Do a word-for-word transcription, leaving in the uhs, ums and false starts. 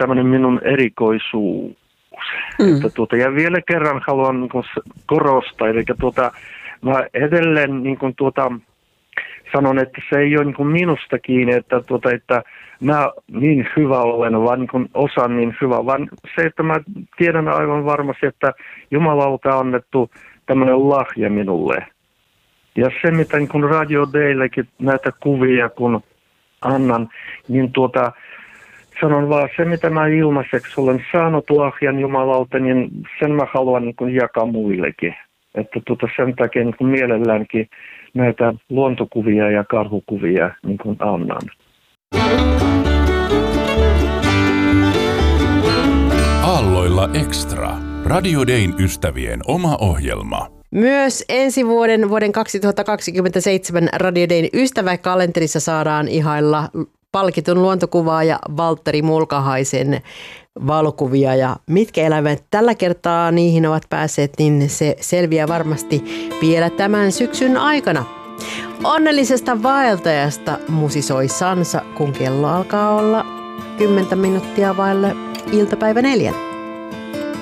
tämmöinen minun erikoisuus. Mm. Että tuota, ja vielä kerran haluan niin kuin korostaa, eli tuota, mä edelleen niin kuin tuota, sanon, että se ei ole niin kuin minusta kiinni, että, tuota, että mä niin hyvä olen, vaan niin kuin osaan niin hyvä, vaan se, että mä tiedän aivan varmasti, että Jumalalta on annettu tämmöinen lahja minulle. Ja se, mitä niin kuin Radio Dayillekin näitä kuvia, kun annan, niin tuota, sanon vaan, se mitä mä ilmaiseksi olen saanut lahjan Jumalalta, niin sen mä haluan niin kuin jakaa muillekin. Että tuota, sen takia niin kuin mielelläänkin näitä luontokuvia ja karhukuvia niin kuin annan. Aalloilla Extra. Radio Dayn ystävien oma ohjelma. Myös ensi vuoden, vuoden kaksituhattakaksikymmentäseitsemän Radio Dayn ystäväkalenterissa saadaan ihailla palkitun luontokuvaaja Valtteri Mulkahaisen valokuvia. Ja mitkä eläimet tällä kertaa niihin ovat päässeet, niin se selviää varmasti vielä tämän syksyn aikana. Onnellisesta vaeltajasta musisoi Sansa, kun kello alkaa olla kymmentä minuuttia vaille iltapäivä neljän.